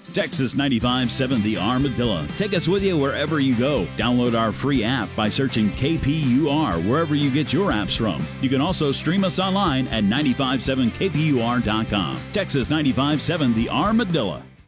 Texas 95.7 The Armadillo. Take us with you wherever you go. Download our free app by searching KPUR wherever you get your apps from. You can also stream us online at 957kpur.com. Texas 95.7 The Armadillo.